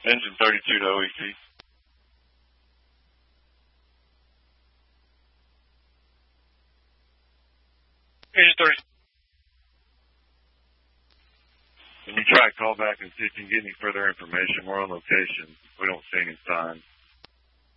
Engine 32 to OEC. Engine 30. When you try to call back and see if you can get any further information, we're on location. We don't see any signs.